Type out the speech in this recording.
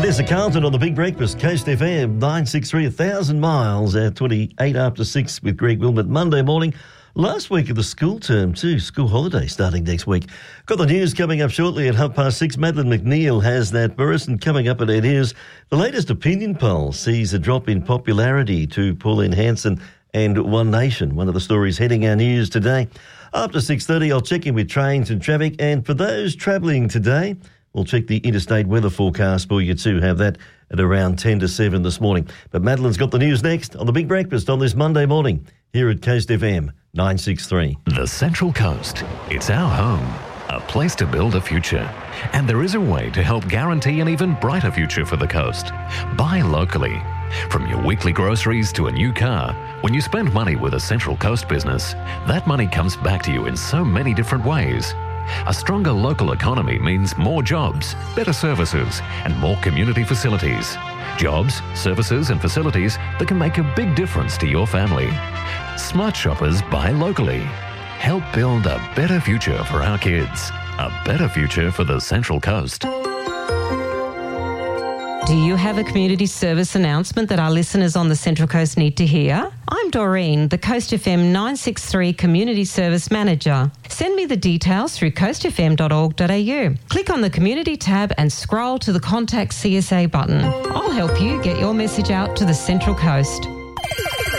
Vanessa Carlton on the Big Breakfast, Coast FM, 963, 1,000 miles at 28 after 6 with Greg Wilmot. Monday morning, last week of the school term too, school holiday starting next week. Got the news coming up shortly at 6:30. Madeline McNeil has that for us, and coming up at it is the latest opinion poll sees a drop in popularity to Pauline Hanson and One Nation, one of the stories heading our news today. After 6:30, I'll check in with trains and traffic, and for those travelling today, we'll check the interstate weather forecast for you too. Have that at around 10 to 7 this morning. But Madeline's got the news next on the Big Breakfast on this Monday morning here at Coast FM 963. The Central Coast. It's our home, a place to build a future. And there is a way to help guarantee an even brighter future for the coast. Buy locally. From your weekly groceries to a new car, when you spend money with a Central Coast business, that money comes back to you in so many different ways. A stronger local economy means more jobs, better services, and more community facilities. Jobs, services, and facilities that can make a big difference to your family. Smart shoppers buy locally. Help build a better future for our kids. A better future for the Central Coast. Do you have a community service announcement that our listeners on the Central Coast need to hear? I'm Doreen, the Coast FM 963 Community Service Manager. Send me the details through coastfm.org.au. Click on the Community tab and scroll to the Contact CSA button. I'll help you get your message out to the Central Coast.